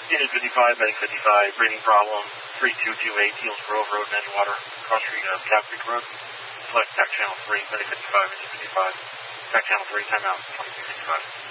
Union 55, Medic 55, breathing problem, 3228, Heels Grove Road, Edgewater, cross street of Cap Creek Road. Select TAC channel 3, Medic 55, Union 55. TAC channel 3, timeout, 2265.